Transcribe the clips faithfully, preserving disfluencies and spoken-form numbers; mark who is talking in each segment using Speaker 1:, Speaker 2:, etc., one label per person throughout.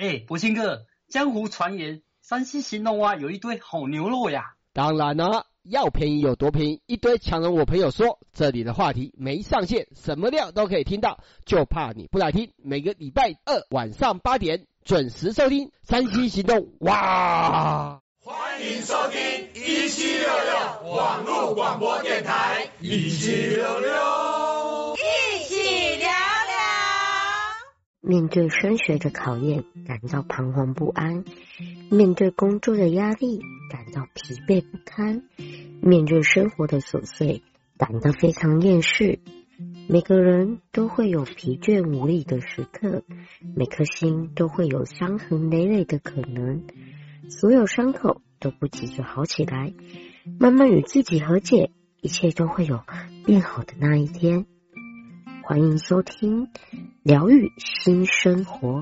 Speaker 1: 哎，博兴哥，江湖传言山西兴隆蛙有一堆好牛肉呀。
Speaker 2: 当然了，要便宜有多便宜，一堆强人我朋友说，这里的话题没上限，什么料都可以听到，就怕你不来听。每个礼拜二晚上八点准时收听山西行动哇！
Speaker 3: 欢迎收听一七六六网络广播电台，一七六六，
Speaker 4: 一起聊聊。
Speaker 5: 面对升学的考验，感到彷徨不安；面对工作的压力，感到疲惫不堪；面对生活的琐碎，感到非常厌世。每个人都会有疲倦无力的时刻，每颗心都会有伤痕累累的可能。所有伤口都不急着好起来，慢慢与自己和解，一切都会有变好的那一天。欢迎收听疗愈新生活。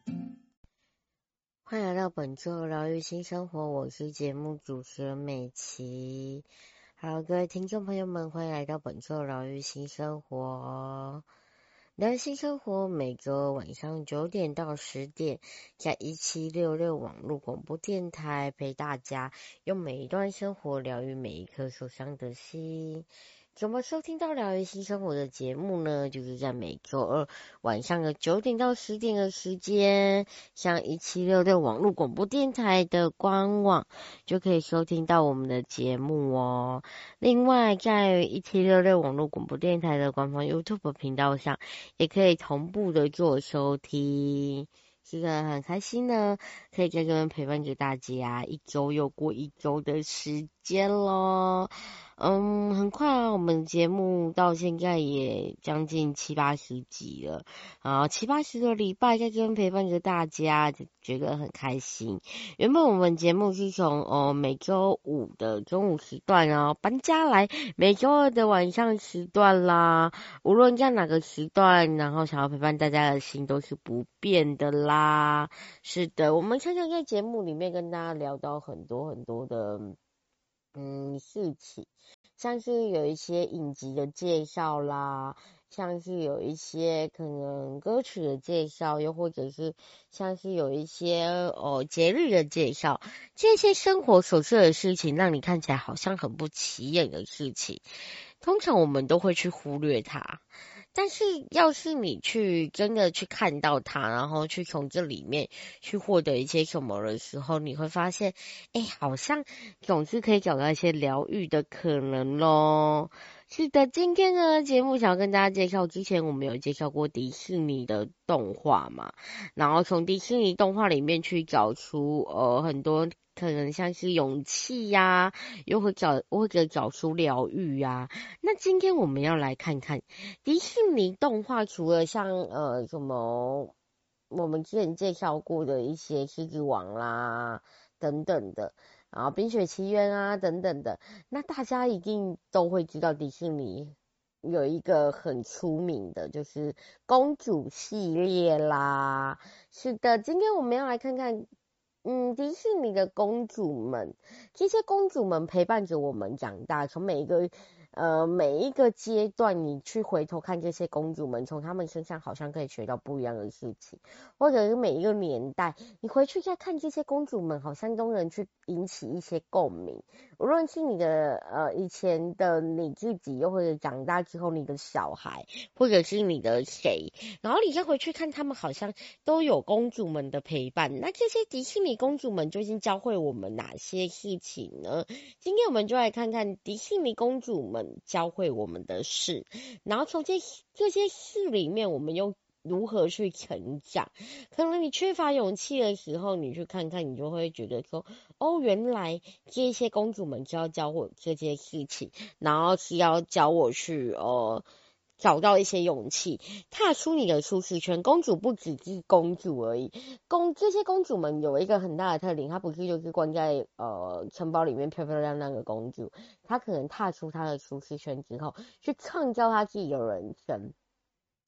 Speaker 5: 欢迎来到本周疗愈新生活，我是节目主持人美琪。好，各位听众朋友们，欢迎来到本周疗愈新生活。疗愈新生活每周晚上九点到十点，在一七六六网络广播电台陪大家用每一段生活疗愈每一颗受伤的心。怎么收听到疗愈新生活的节目呢？就是在每周二晚上的九点到十点的时间，像一七六六网络广播电台的官网就可以收听到我们的节目哦。另外，在一七六六网络广播电台的官方 YouTube 频道上，也可以同步的做收听。是个很开心呢，可以在这边陪伴着大家，一周又过一周的时间咯。嗯，很快啊，我们节目到现在也将近七八十集了，啊，七八十个礼拜在这边陪伴着大家，就觉得很开心。原本我们节目是从哦每周五的中午时段，然后搬家来每周二的晚上时段啦。无论在哪个时段，然后想要陪伴大家的心都是不变的啦。是的，我们常常在节目里面跟大家聊到很多很多的嗯事情。像是有一些影集的介绍啦，像是有一些可能歌曲的介绍，又或者是像是有一些哦节日的介绍，这些生活琐碎的事情，让你看起来好像很不起眼的事情，通常我们都会去忽略它。但是要是你去真的去看到它，然后去从这里面去获得一些什么的时候，你会发现，哎，好像总是可以找到一些疗愈的可能咯。是的，今天呢节目想要跟大家介绍，之前我们有介绍过迪士尼的动画嘛，然后从迪士尼动画里面去找出呃很多可能像是勇气呀、啊，又会找或者找出疗愈呀。那今天我们要来看看迪士尼动画，除了像呃什么我们之前介绍过的一些狮子王啦等等的，然后冰雪奇缘啊等等的，那大家一定都会知道迪士尼有一个很出名的就是公主系列啦。是的，今天我们要来看看嗯，迪士尼的公主们，这些公主们陪伴着我们长大，从每一个呃每一个阶段，你去回头看这些公主们，从她们身上好像可以学到不一样的事情，或者是每一个年代，你回去再看这些公主们，好像都能去引起一些共鸣。无论是你的呃以前的你自己，又或者长大之后你的小孩，或者是你的谁，然后你再回去看他们，好像都有公主们的陪伴。那这些迪士尼公主们究竟教会我们哪些事情呢？今天我们就来看看迪士尼公主们教会我们的事，然后从这这些事里面，我们又如何去成长。可能你缺乏勇气的时候，你去看看，你就会觉得说，哦，原来这些公主们就要教我这些事情，然后是要教我去呃找到一些勇气，踏出你的舒适圈。公主不只是公主而已，公这些公主们有一个很大的特点，她不是就是关在呃城堡里面漂漂亮亮的公主，她可能踏出她的舒适圈之后，去创造她自己的人生。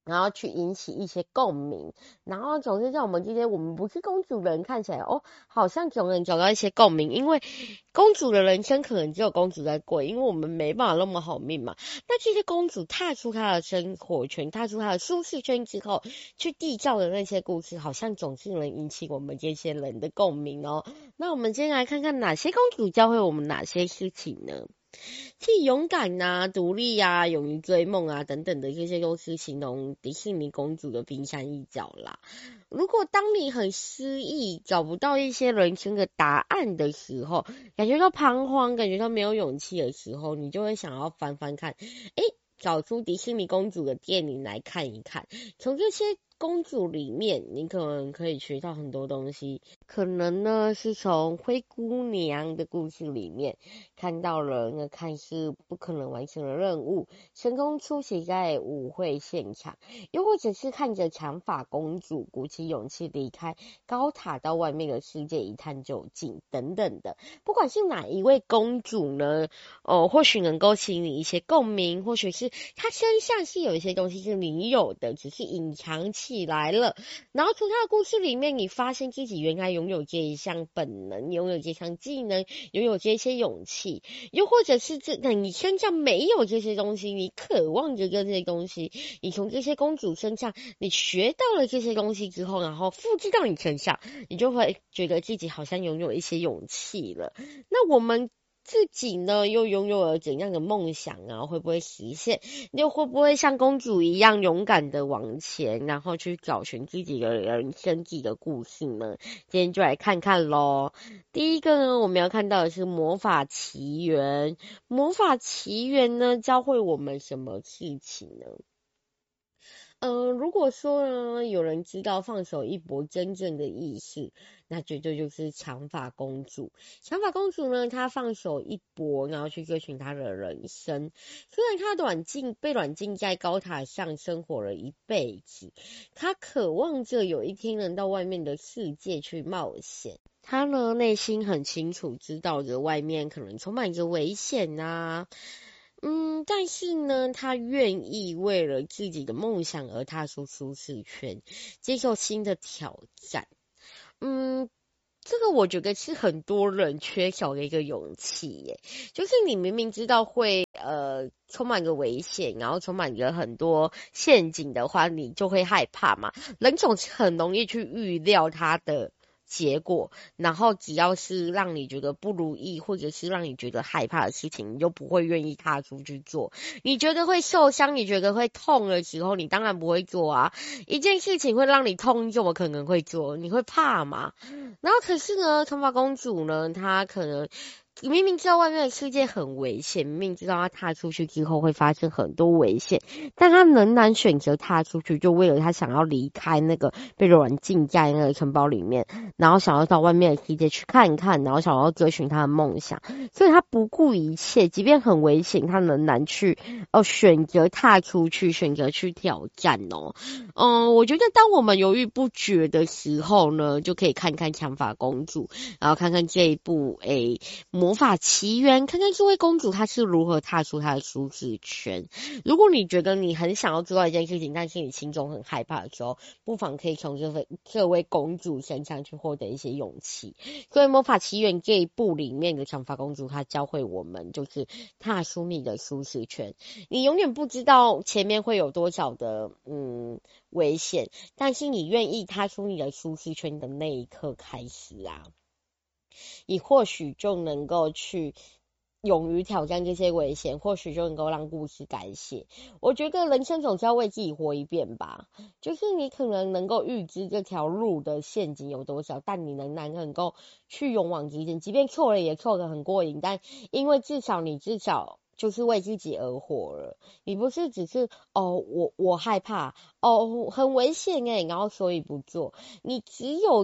Speaker 5: 然后去引起一些共鸣，然后总是在我们这些我们不是公主的人看起来，哦，好像总能找到一些共鸣，因为公主的人生可能只有公主在过，因为我们没办法那么好命嘛。那这些公主踏出她的生活圈，踏出她的舒适圈之后，去缔造的那些故事，好像总是能引起我们这些人的共鸣哦。那我们今天来看看哪些公主教会我们哪些事情呢？既勇敢啊、独立啊、勇于追梦啊等等的这些都是形容迪士尼公主的冰山一角啦。如果当你很失意，找不到一些人生的答案的时候，感觉到彷徨，感觉到没有勇气的时候，你就会想要翻翻看，诶，找出迪士尼公主的电影来看一看，从这些公主里面，你可能可以学到很多东西。可能呢是从灰姑娘的故事里面看到了那看似不可能完成的任务，成功出席在舞会现场，又或者是看着长发公主鼓起勇气离开高塔到外面的世界一探究竟等等的。不管是哪一位公主呢，哦，或许能够吸引你一些共鸣，或许是她身上是有一些东西是你有的，只是隐藏起来了。然后从她的故事里面，你发现自己原来拥有这一项本能，拥有这项技能，拥有这些勇气，又或者是这你身上没有这些东西，你渴望着这些东西，你从这些公主身上你学到了这些东西之后，然后复制到你身上，你就会觉得自己好像拥有一些勇气了。那我们自己呢又拥有了怎样的梦想啊？会不会实现？又会不会像公主一样勇敢的往前，然后去找寻自己的人生自己的故事呢？今天就来看看咯。第一个呢，我们要看到的是魔法奇缘。魔法奇缘呢，教会我们什么事情呢？呃，如果说呢，有人知道放手一搏真正的意思，那绝对就是长发公主。长发公主呢，她放手一搏，然后去追寻她的人生。虽然她软禁被软禁在高塔上生活了一辈子，她渴望着有一天能到外面的世界去冒险。她呢，内心很清楚知道着外面可能充满着危险啊。嗯，但是呢，他愿意为了自己的梦想而踏出舒适圈，接受新的挑战。嗯，这个我觉得是很多人缺少的一个勇气耶，就是你明明知道会呃充满着危险，然后充满着很多陷阱的话，你就会害怕嘛。人总是很容易去预料他的结果，然后只要是让你觉得不如意，或者是让你觉得害怕的事情，你就不会愿意踏出去做。你觉得会受伤，你觉得会痛的时候，你当然不会做啊。一件事情会让你痛，你怎么可能会做？你会怕嘛？然后可是呢，长发公主呢，她可能明明知道外面的世界很危险，明明知道她踏出去之后会发生很多危险，但她仍然选择踏出去，就为了她想要离开那个被软禁在那个城堡里面，然后想要到外面的世界去看看，然后想要追寻她的梦想，所以她不顾一切，即便很危险，她仍然去哦选择踏出去，选择去挑战哦。嗯，我觉得当我们犹豫不决的时候呢，就可以看看长发公主，然后看看这一部诶魔法奇缘，看看这位公主她是如何踏出她的舒适圈。如果你觉得你很想要做到一件事情，但是你心中很害怕的时候，不妨可以从这位这位公主身上去获得一些勇气。所以魔法奇缘这一部里面的长发公主，她教会我们就是踏出你的舒适圈。你永远不知道前面会有多少的嗯危险，但是你愿意踏出你的舒适圈的那一刻开始啊，你或许就能够去勇于挑战这些危险，或许就能够让故事改写。我觉得人生总是要为自己活一遍吧，就是你可能能够预知这条路的陷阱有多少，但你仍然能够去勇往直前，即便错了也错得很过瘾，但因为至少你至少就是为自己而活了，你不是只是哦我我害怕哦很危险诶，然后所以不做，你只有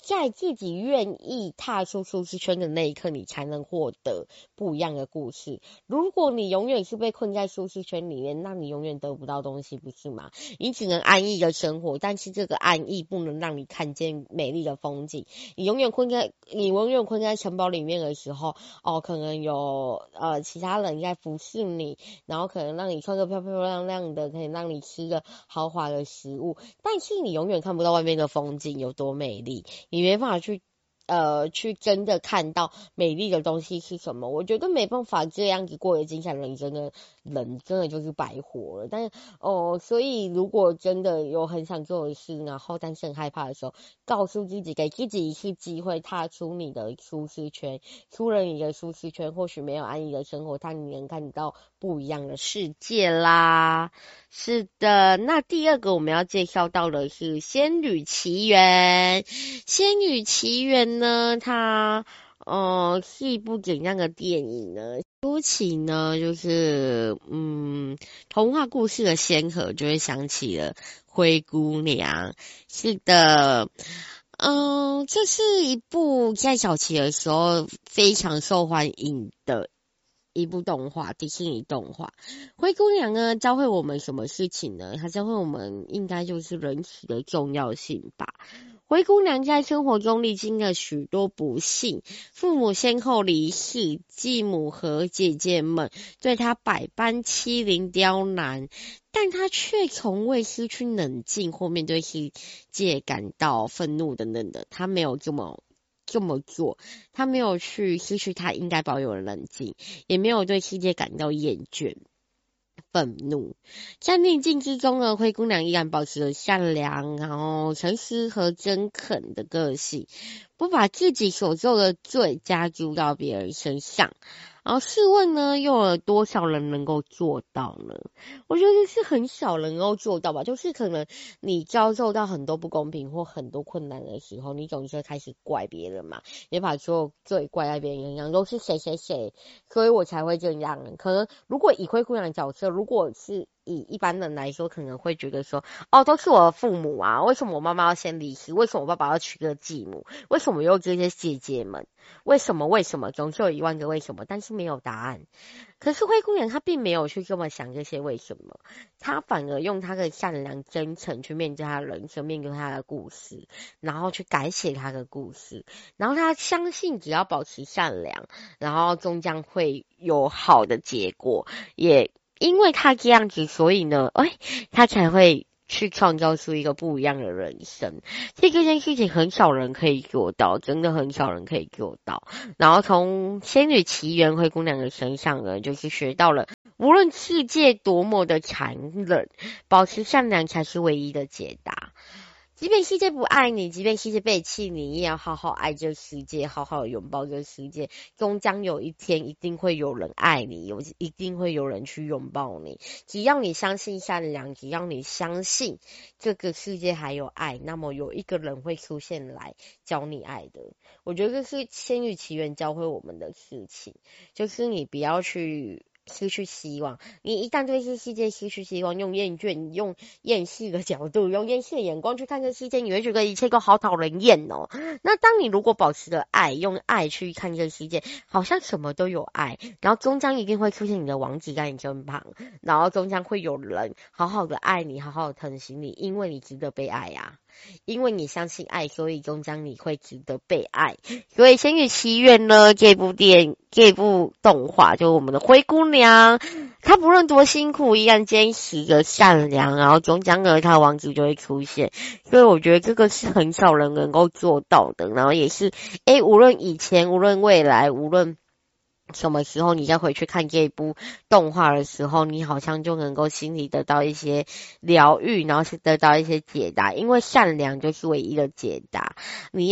Speaker 5: 在自己愿意踏出舒适圈的那一刻，你才能获得不一样的故事。如果你永远是被困在舒适圈里面，那你永远得不到东西，不是吗？你只能安逸的生活，但是这个安逸不能让你看见美丽的风景。你永远困在你永远困在城堡里面的时候，哦，可能有呃其他人在服侍你，然后可能让你穿个漂漂亮亮的，可以让你吃个豪华的食物，但是你永远看不到外面的风景有多美丽，你没办法去呃，去真的看到美丽的东西是什么。我觉得没办法这样子过得精彩人生的人，真的就是白活了。但是哦，所以如果真的有很想做的事，然后但是很害怕的时候，告诉自己，给自己一次机会，踏出你的舒适圈，出了你的舒适圈，或许没有安逸的生活，但你能看到不一样的世界啦。是的，那第二个我们要介绍到的是《仙女奇缘》。《仙女奇缘》呢，它呃是一部怎样的电影呢？说起呢，就是嗯，童话故事的先河，就会想起了灰姑娘。是的。嗯，这是一部在早期的时候非常受欢迎的一部动画，迪士尼动画。灰姑娘呢，教会我们什么事情呢？它教会我们应该就是仁慈的重要性吧。灰姑娘在生活中历经了许多不幸，父母先后离世，继母和姐姐们对她百般欺凌刁难，但她却从未失去冷静或面对世界感到愤怒等等的，她没有这么这么做，她没有去失去她应该保有的冷静，也没有对世界感到厌倦愤怒。在逆境之中呢，灰姑娘依然保持着善良，然后诚实和真恳的个性，不把自己所做的罪加诸到别人身上。然后试问呢，又有多少人能够做到呢？我觉得是很少人能够做到吧。就是可能你遭受到很多不公平或很多困难的时候，你总是会开始怪别人嘛，也把所有罪怪在别人身上，都是谁谁谁，所以我才会这样。可能如果以灰姑娘的角色，如果是以一般人来说，可能会觉得说，哦，都是我的父母啊，为什么我妈妈要先离世？为什么我爸爸要娶个继母？为什么又这些姐姐们？为什么？为什么？总是有一万个为什么，但是没有答案。可是灰姑娘她并没有去这么想这些为什么，她反而用她的善良真诚去面对她的人生，面对她的故事，然后去改写她的故事，然后她相信只要保持善良，然后终将会有好的结果。也因为她这样子，所以呢，哎，她才会去创造出一个不一样的人生。其实这件事情很少人可以做到，真的很少人可以做到。然后从仙女奇缘灰姑娘的身上呢，就是学到了无论世界多么的残忍，保持善良才是唯一的解答。即便世界不爱你，即便世界背弃你，你也要好好爱这个世界，好好拥抱这个世界。终将有一天，一定会有人爱你，有一定会有人去拥抱你。只要你相信善良，只要你相信这个世界还有爱，那么有一个人会出现来教你爱的。我觉得这是仙女奇缘教会我们的事情，就是你不要去失去希望。你一旦对这世界失去希望，用厌倦、用厌世的角度、用厌世的眼光去看这世界，你会觉得一切都好讨人厌哦。那当你如果保持着爱，用爱去看这个世界，好像什么都有爱，然后终将一定会出现你的王子在你身旁，然后终将会有人好好的爱你，好好的疼惜你，因为你值得被爱呀、啊。因为你相信爱，所以终将你会值得被爱。所以《仙女奇缘》呢，这部电这部动画，就我们的灰姑娘，她不论多辛苦，依然坚持着善良，然后终将呢，她的王子就会出现。所以我觉得这个是很少人能够做到的，然后也是，诶，无论以前，无论未来，无论什么时候你再回去看这一部动画的时候，你好像就能够心里得到一些疗愈，然后是得到一些解答，因为善良就是唯一的解答。你要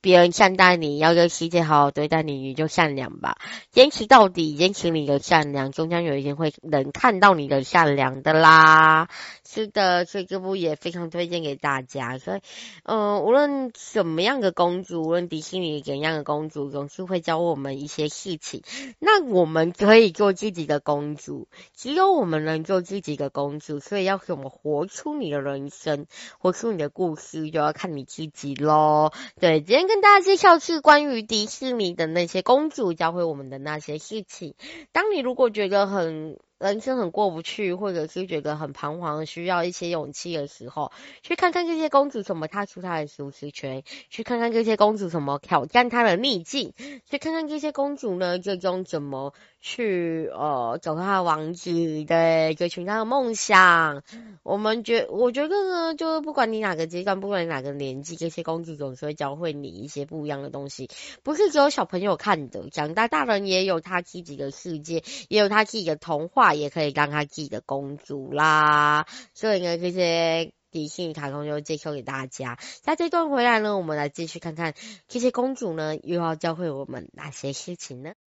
Speaker 5: 别人善待你，要这个世界好好对待你，你就善良吧，坚持到底，坚持你的善良，终将有一天会能看到你的善良的啦。是的，所以这部也非常推荐给大家。所以，嗯、呃，无论什么样的公主，无论迪士尼怎样的公主，总是会教我们一些事情。那我们可以做自己的公主，只有我们能做自己的公主，所以要怎么活出你的人生，活出你的故事，就要看你自己咯。对，今天跟大家介绍是关于迪士尼的那些公主教会我们的那些事情。当你如果觉得很人生很过不去，或者是觉得很彷徨，需要一些勇气的时候，去看看这些公主怎么踏出她的舒适圈，去看看这些公主怎么挑战她的逆境，去看看这些公主呢最终怎么去呃走她的王子，对，追寻她的梦想。我们觉我觉得呢，就不管你哪个阶段，不管你哪个年纪，这些公主总是会教会你一些不一样的东西，不是只有小朋友看的，长大大人也有他自己的世界，也有他自己的童话，也可以当他自己的公主啦。所以呢，这些迪士尼卡通就介绍给大家。在这段回来呢，我们来继续看看这些公主呢又要教会我们哪些事情呢？